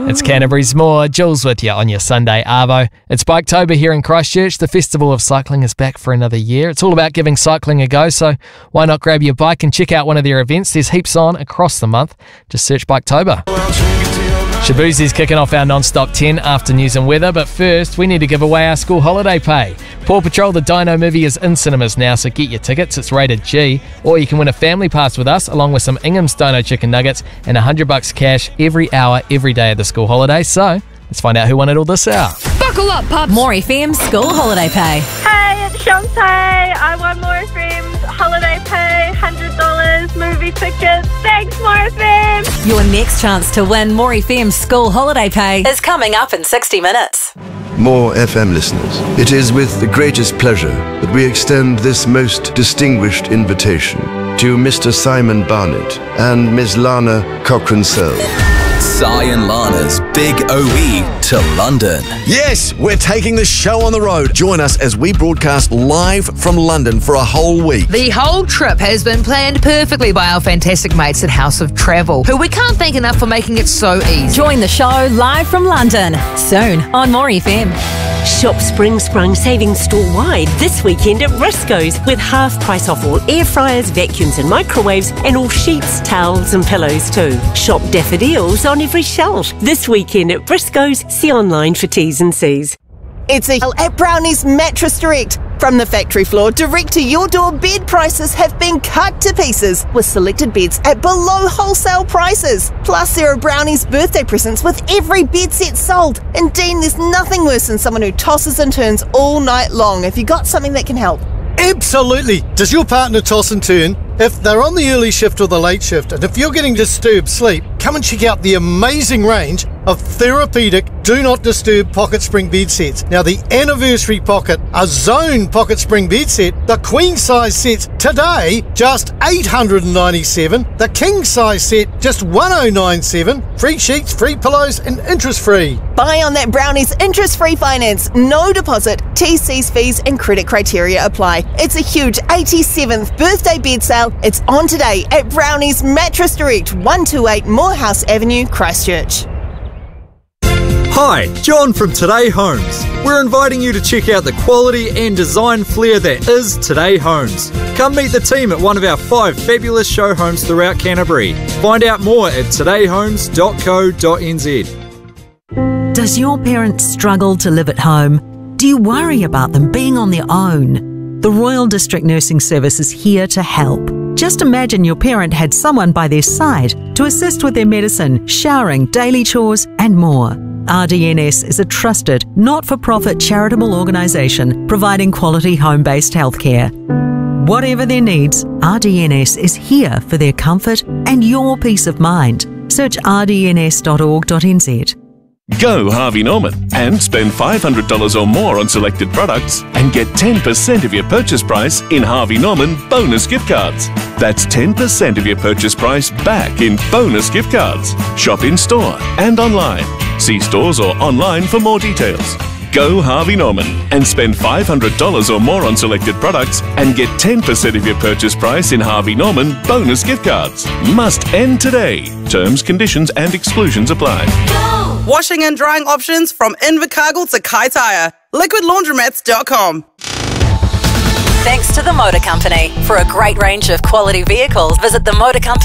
It's Canterbury's More. Jules with you on your Sunday Arvo. It's Biketober here in Christchurch. The Festival of Cycling is back for another year. It's all about giving cycling a go, so why not grab your bike and check out one of their events? There's heaps on across the month. Just search Biketober. Shaboozie's kicking off our non-stop 10 after news and weather, but first we need to give away our school holiday pay. Paw Patrol the Dino movie is in cinemas now, so get your tickets. It's rated G, or you can win a family pass with us along with some Ingham's Dino chicken nuggets and $100 cash every hour, every day of the school holiday. So let's find out who won it all this hour. Buckle up, pups! More FM school holiday pay. Hey, it's Shantae. I won More FM's holiday pay, $100 movie tickets. Thanks, More FM. Your next chance to win More FM school holiday pay is coming up in 60 minutes. More FM listeners, it is with the greatest pleasure that we extend this most distinguished invitation to Mr. Simon Barnett and Ms. Lana Cochrane-Sell. Cy and Lana's Big OE to London. Yes, we're taking the show on the road. Join us as we broadcast live from London for a whole week. The whole trip has been planned perfectly by our fantastic mates at House of Travel, who we can't thank enough for making it so easy. Join the show live from London, soon on More FM. Shop Spring Sprung savings store-wide this weekend at Briscoe's with half price off all air fryers, vacuums and microwaves and all sheets, towels and pillows too. Shop daffodils on every shelf this weekend at Briscoe's. See online for T's and C's. It's a at Brownie's Mattress Direct. From the factory floor, direct to your door, bed prices have been cut to pieces with selected beds at below wholesale prices. Plus, there are Brownie's birthday presents with every bed set sold. And Dean, there's nothing worse than someone who tosses and turns all night long. Have you got something that can help? Absolutely. Does your partner toss and turn? If they're on the early shift or the late shift, and if you're getting disturbed sleep, come and check out the amazing range of therapeutic Do Not Disturb pocket spring bed sets. Now, the anniversary pocket, a zone pocket spring bed set, the queen size sets today, just $897. The king size set, just $1,097. Free sheets, free pillows, and interest free. Buy on that Brownie's interest-free finance, no deposit, TC's fees and credit criteria apply. It's a huge 87th birthday bed sale. It's on today at Brownie's Mattress Direct, 128 Morehouse Avenue, Christchurch. Hi, John from Today Homes. We're inviting you to check out the quality and design flair that is Today Homes. Come meet the team at one of our 5 fabulous show homes throughout Canterbury. Find out more at todayhomes.co.nz. Does your parents struggle to live at home? Do you worry about them being on their own? The Royal District Nursing Service is here to help. Just imagine your parent had someone by their side to assist with their medicine, showering, daily chores and more. RDNS is a trusted, not-for-profit charitable organisation providing quality home-based healthcare. Whatever their needs, RDNS is here for their comfort and your peace of mind. Search rdns.org.nz. Go Harvey Norman and spend $500 or more on selected products and get 10% of your purchase price in Harvey Norman bonus gift cards. That's 10% of your purchase price back in bonus gift cards. Shop in store and online. See stores or online for more details. Go Harvey Norman and spend $500 or more on selected products and get 10% of your purchase price in Harvey Norman bonus gift cards. Must end today. Terms, conditions and exclusions apply. Washing and drying options from Invercargill to Kaitaia. LiquidLaundromats.com. Thanks to the Motor Company. For a great range of quality vehicles, visit the Motor Company.